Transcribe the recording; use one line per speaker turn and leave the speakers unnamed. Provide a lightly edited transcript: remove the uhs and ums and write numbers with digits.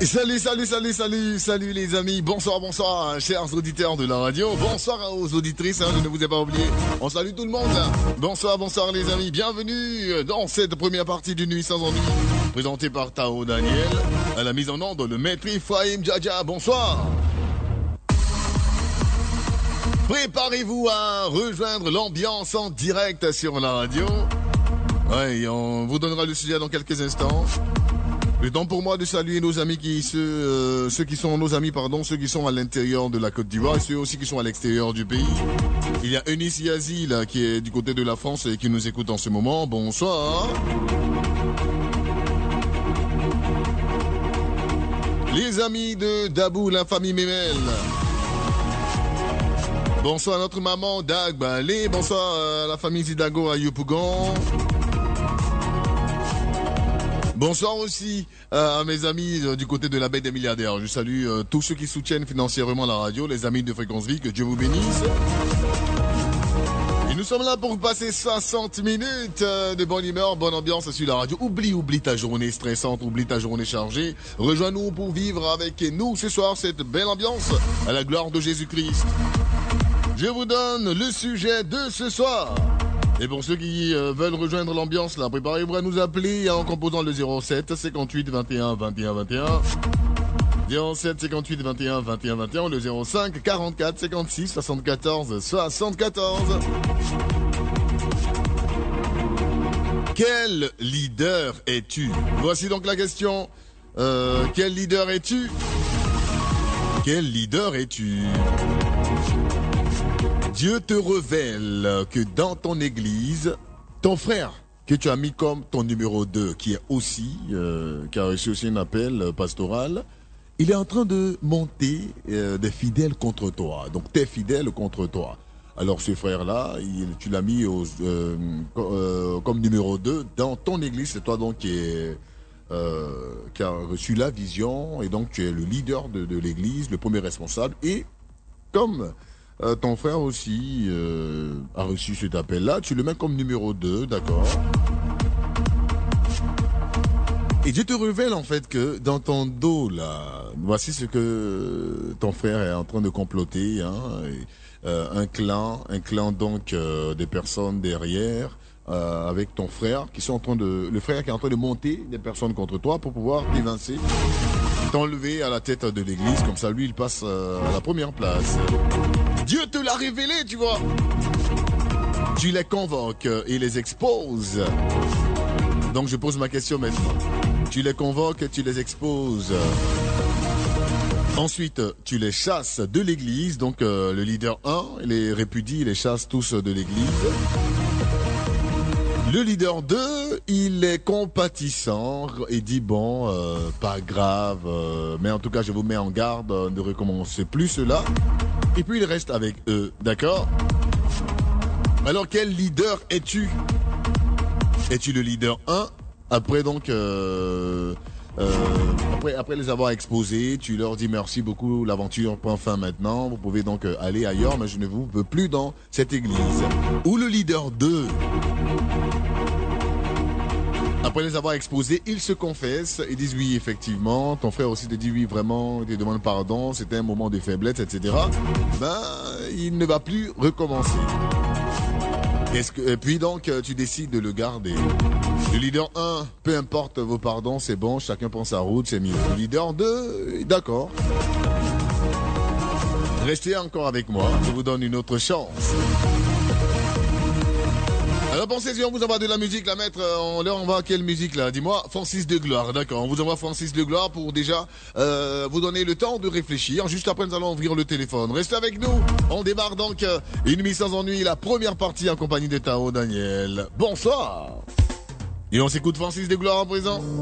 Salut les amis, bonsoir, chers auditeurs de la radio, bonsoir aux auditrices, je ne vous ai pas oublié, on salue tout le monde, bonsoir les amis, bienvenue dans cette première partie du Nuit sans ennui, présentée par Tao Daniel, à la mise en onde le maître Fahim Djadja, bonsoir. Préparez-vous à rejoindre l'ambiance en direct sur la radio, ouais, on vous donnera le sujet dans quelques instants. Le temps pour moi de saluer nos amis ceux qui sont à l'intérieur de la Côte d'Ivoire et ceux aussi qui sont à l'extérieur du pays. Il y a Eunice Yazi, là, qui est du côté de la France et qui nous écoute en ce moment. Bonsoir. Les amis de Dabou, la famille Memel. Bonsoir à notre maman Dagbalé. Bonsoir à la famille Zidago à Yopougon. Bonsoir aussi à mes amis du côté de la baie des milliardaires. Je salue tous ceux qui soutiennent financièrement la radio, les amis de Fréquence Vie, que Dieu vous bénisse. Et nous sommes là pour passer 60 minutes de bonne humeur, bonne ambiance sur la radio. Oublie ta journée stressante, oublie ta journée chargée. Rejoins-nous pour vivre avec nous ce soir cette belle ambiance à la gloire de Jésus-Christ. Je vous donne le sujet de ce soir. Et pour ceux qui veulent rejoindre l'ambiance, là, préparez-vous à nous appeler en composant le 07 58 21 21 21. 07 58 21 21 21, le 05 44 56 74 74. Quel leader es-tu? Voici donc la question. Quel leader es-tu? Quel leader es-tu? Dieu te révèle que dans ton église, ton frère que tu as mis comme ton numéro 2, qui a reçu aussi un appel pastoral, il est en train de monter des fidèles contre toi. Donc tes fidèles contre toi. Alors ce frère-là, tu l'as mis comme numéro 2 dans ton église. C'est toi donc qui a reçu la vision et donc tu es le leader de l'église, le premier responsable. Et comme ton frère aussi a reçu cet appel-là, tu le mets comme numéro 2, d'accord? Et Dieu te révèle en fait que dans ton dos, là, voici ce que ton frère est en train de comploter, hein, un clan donc des personnes derrière, avec ton frère, le frère qui est en train de monter des personnes contre toi pour pouvoir t'évincer, t'enlever à la tête de l'église, comme ça lui il passe à la première place. Dieu te l'a révélé, tu vois. Tu les convoques et les exposes. Donc je pose ma question maintenant. Tu les convoques, tu les exposes. Ensuite, tu les chasses de l'église. Donc le leader 1 les répudie, il les chasse tous de l'église. Le leader 2, il est compatissant et dit bon, pas grave, mais en tout cas je vous mets en garde, ne recommencez plus cela. Et puis il reste avec eux, d'accord? Alors quel leader es-tu? Es-tu le leader 1? Après donc, après les avoir exposés, tu leur dis merci beaucoup, l'aventure prend fin maintenant, vous pouvez donc aller ailleurs, mais je ne vous veux plus dans cette église. Ou le leader 2? Après les avoir exposés, ils se confessent, ils disent oui, effectivement, ton frère aussi te dit oui, vraiment, il te demande pardon, c'était un moment de faiblesse, etc. Ben, il ne va plus recommencer. Et puis donc, tu décides de le garder. Le leader 1, peu importe vos pardons, c'est bon, chacun prend sa route, c'est mieux. Le leader 2, d'accord. Restez encore avec moi, je vous donne une autre chance. Alors pensez-y, on vous envoie de la musique, la maître, on leur envoie quelle musique là? Dis-moi, Francis de Gloire, d'accord, on vous envoie Francis de Gloire pour déjà vous donner le temps de réfléchir. Juste après, nous allons ouvrir le téléphone. Restez avec nous, on démarre donc une nuit sans ennui, la première partie en compagnie de Tao Daniel. Bonsoir. Et on s'écoute Francis de Gloire en présent.